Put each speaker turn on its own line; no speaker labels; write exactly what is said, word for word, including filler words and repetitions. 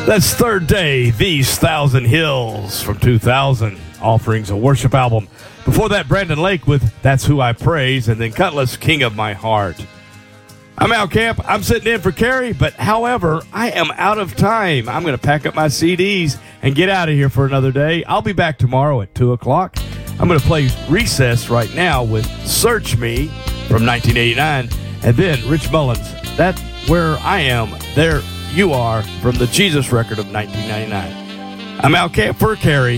That's Third Day, These Thousand Hills from two thousand, Offerings, a worship album. Before that, Brandon Lake with That's Who I Praise, and then Cutlass, King of My Heart. I'm Al Camp. I'm sitting in for Carrie, but however, I am out of time. I'm going to pack up my C Ds and get out of here for another day. I'll be back tomorrow at two o'clock. I'm going to play Recess right now with Search Me from nineteen eighty-nine, and then Rich Mullins, That's Where I Am, There You Are from the Jesus record of nineteen ninety-nine. I'm Al Camp for Carrie.